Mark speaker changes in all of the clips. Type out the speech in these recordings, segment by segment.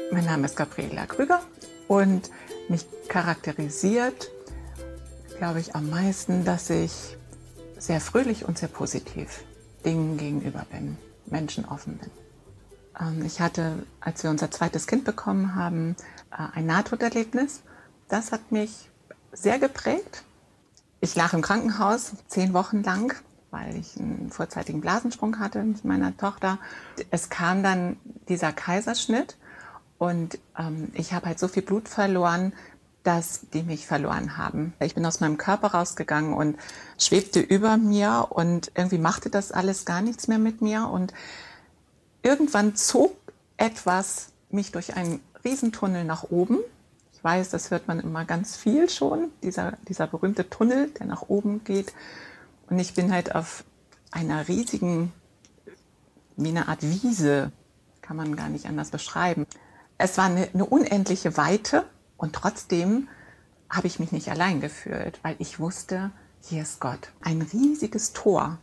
Speaker 1: Mein Name ist Gabriela Krüger und mich charakterisiert, glaube ich, am meisten, dass ich sehr fröhlich und sehr positiv Dingen gegenüber bin, Menschen offen bin. Ich hatte, als wir unser zweites Kind bekommen haben, ein Nahtoderlebnis. Das hat mich sehr geprägt. Ich lag im Krankenhaus 10 Wochen lang, weil ich einen vorzeitigen Blasensprung hatte mit meiner Tochter. Es kam dann dieser Kaiserschnitt und ich habe halt so viel Blut verloren, dass die mich verloren haben. Ich bin aus meinem Körper rausgegangen und schwebte über mir und irgendwie machte das alles gar nichts mehr mit mir. Und irgendwann zog etwas mich durch einen Riesentunnel nach oben. Ich weiß, das hört man immer ganz viel schon, dieser berühmte Tunnel, der nach oben geht. Und ich bin halt auf einer riesigen, wie eine Art Wiese, kann man gar nicht anders beschreiben. Es war eine unendliche Weite und trotzdem habe ich mich nicht allein gefühlt, weil ich wusste, hier ist Gott. Ein riesiges Tor.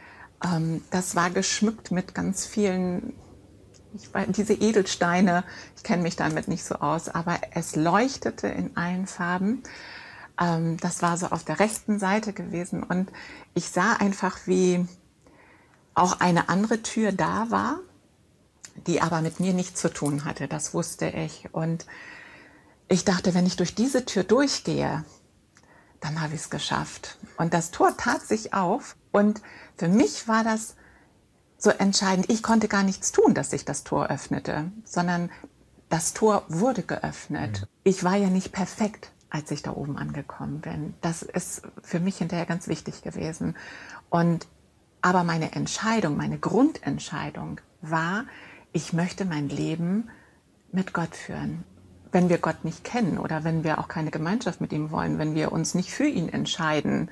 Speaker 1: Das war geschmückt mit ganz vielen, diese Edelsteine, ich kenne mich damit nicht so aus, aber es leuchtete in allen Farben. Das war so auf der rechten Seite gewesen und ich sah einfach, wie auch eine andere Tür da war, die aber mit mir nichts zu tun hatte, das wusste ich. Und ich dachte, wenn ich durch diese Tür durchgehe, dann habe ich es geschafft. Und das Tor tat sich auf und für mich war das so entscheidend. Ich konnte gar nichts tun, dass sich das Tor öffnete, sondern das Tor wurde geöffnet. Ich war ja nicht perfekt, als ich da oben angekommen bin. Das ist für mich hinterher ganz wichtig gewesen. Aber meine Entscheidung, meine Grundentscheidung war, ich möchte mein Leben mit Gott führen. Wenn wir Gott nicht kennen oder wenn wir auch keine Gemeinschaft mit ihm wollen, wenn wir uns nicht für ihn entscheiden,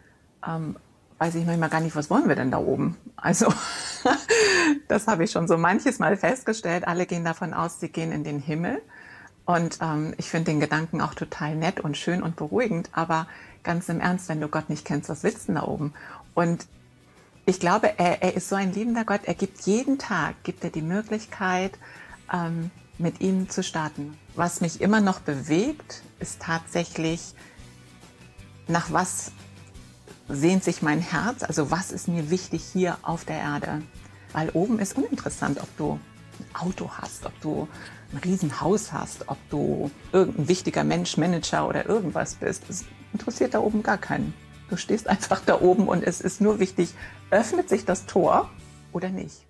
Speaker 1: weiß ich manchmal gar nicht, was wollen wir denn da oben? Also das habe ich schon so manches Mal festgestellt. Alle gehen davon aus, sie gehen in den Himmel. Und ich finde den Gedanken auch total nett und schön und beruhigend. Aber ganz im Ernst, wenn du Gott nicht kennst, was willst du denn da oben? Und ich glaube, er ist so ein liebender Gott. Er gibt jeden Tag, gibt er die Möglichkeit, mit ihm zu starten. Was mich immer noch bewegt, ist tatsächlich, nach was sehnt sich mein Herz, also was ist mir wichtig hier auf der Erde. Weil oben ist uninteressant, ob du ein Auto hast, ob du ein Riesenhaus hast, ob du irgendein wichtiger Mensch, Manager oder irgendwas bist. Das interessiert da oben gar keinen. Du stehst einfach da oben und es ist nur wichtig, öffnet sich das Tor oder nicht.